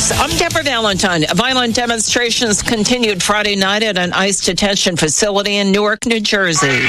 News. I'm Deborah Valentine. Violent demonstrations continued Friday night at an ICE detention facility in Newark, New Jersey.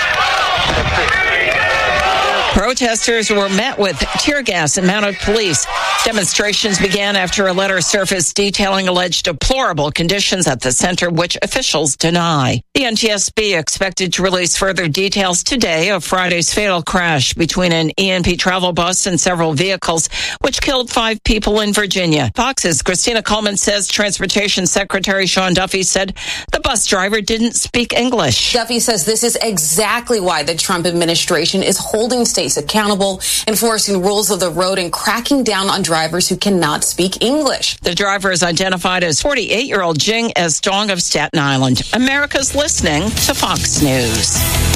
Protesters were met with tear gas and mounted police. Demonstrations began after a letter surfaced detailing alleged deplorable conditions at the center, which officials deny. The NTSB expected to release further details today of Friday's fatal crash between an ENP travel bus and several vehicles, which killed 5 people in Virginia. Fox's Christina Coleman says Transportation Secretary Sean Duffy said the bus driver didn't speak English. Duffy says this is exactly why the Trump administration is holding states accountable, enforcing rules of the road, and cracking down on drivers who cannot speak English. The driver is identified as 48-year-old Jing S. Dong of Staten Island. America's listening to Fox News.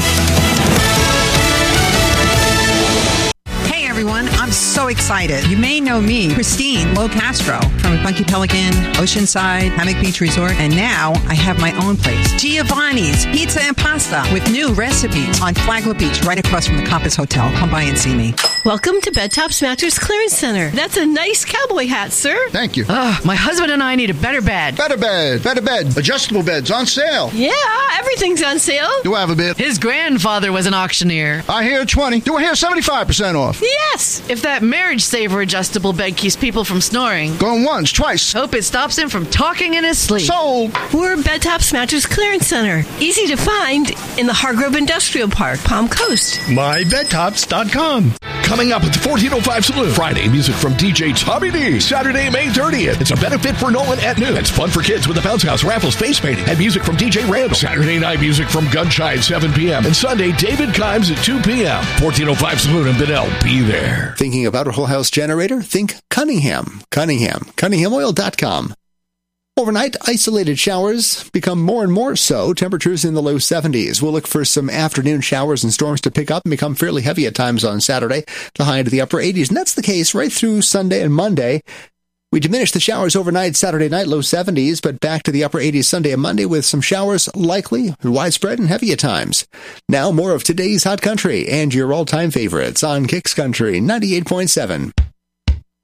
Everyone, I'm so excited. You may know me, Christine Locastro, from Funky Pelican, Oceanside, Hammock Beach Resort, and now I have my own place, Giovanni's Pizza and Pasta, with new recipes on Flagler Beach, right across from the Compass Hotel. Come by and see me. Welcome to Bed Tops Mattress Clearance Center. That's a nice cowboy hat, sir. Thank you. My husband and I need a better bed. Better bed. Adjustable beds on sale. Yeah, everything's on sale. Do I have a bid? His grandfather was an auctioneer. I hear 20. Do I hear 75% off? Yes. If that marriage saver adjustable bed keeps people from snoring. Going once, twice. Hope it stops him from talking in his sleep. Sold. We're Bed Tops Mattress Clearance Center. Easy to find in the Hargrove Industrial Park, Palm Coast. MyBedTops.com. Coming up at the 1405 Saloon. Friday, music from DJ Tommy D. Saturday, May 30th. It's a benefit for Nolan at noon. It's fun for kids with the Bounce House raffles face painting and music from DJ Randall. Saturday night music from Gunshine 7 p.m. And Sunday, David Kimes at 2 p.m. 1405 Saloon in Benell. Be there. Thinking about a whole house generator? Think Cunningham. CunninghamOil.com. Overnight, isolated showers become more and more so. Temperatures in the low 70s. We'll look for some afternoon showers and storms to pick up and become fairly heavy at times on Saturday, the high into the upper 80s. And that's the case right through Sunday and Monday. We diminish the showers overnight Saturday night, low 70s, but back to the upper 80s Sunday and Monday with some showers likely, widespread, and heavy at times. Now, more of today's Hot Country and your all-time favorites on Kicks Country 98.7.